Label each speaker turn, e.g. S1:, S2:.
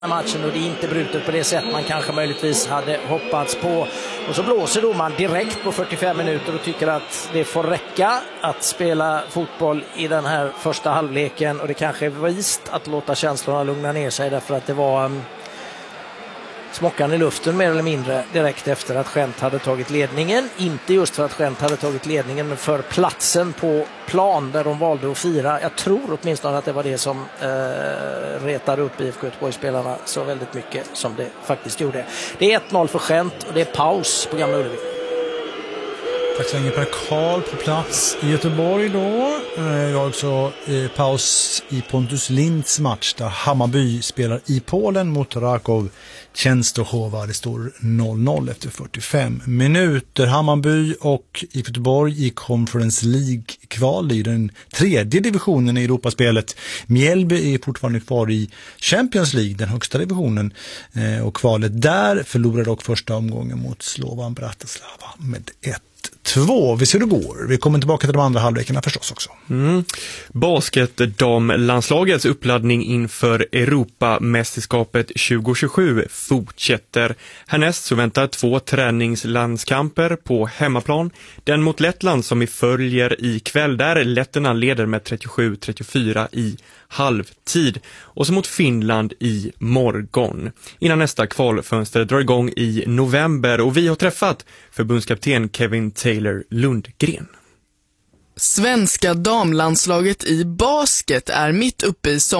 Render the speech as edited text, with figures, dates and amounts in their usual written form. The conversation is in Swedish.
S1: matchen och det är inte brutet på det sätt man kanske möjligtvis hade hoppats på. Och så blåser domaren direkt på 45 minuter och tycker att det får räcka att spela fotboll i den här första halvleken, och det kanske är vist att låta känslorna lugna ner sig, därför att det var smockan i luften mer eller mindre direkt efter att Gent hade tagit ledningen. Inte just för att Gent hade tagit ledningen, men för platsen på plan där de valde att fira. Jag tror åtminstone att det var det som retade upp IFK Göteborg-spelarna så väldigt mycket som det faktiskt gjorde. Det är 1-0 för Gent och det är paus på Gamla Ullevi.
S2: Tack så länge Per Karl på plats i Göteborg då. Vi har också paus i Pontus Linds match där Hammarby spelar i Polen mot Rakow Częstochowa. Det står 0-0 efter 45 minuter. Hammarby och i Göteborg i Conference League-kval i den 3:e divisionen i Europaspelet. Mjällby är fortfarande kvar i Champions League, den högsta divisionen. Och kvalet där förlorade dock första omgången mot Slovan Bratislava med 1-2. Vi ser hur det går. Vi kommer tillbaka till de andra halvlekarna förstås också.
S3: Basketdamlandslagets uppladdning inför Europamästerskapet 2027 fortsätter. Härnäst så väntar 2 träningslandskamper på hemmaplan. Den mot Lettland som vi följer ikväll, där letterna leder med 37-34 i halvtid. Och så mot Finland i morgon. Innan nästa kvalfönster drar igång i november, och vi har träffat förbundskapten Kevin Taylor Lundgren.
S4: Svenska damlandslaget i basket är mitt uppe i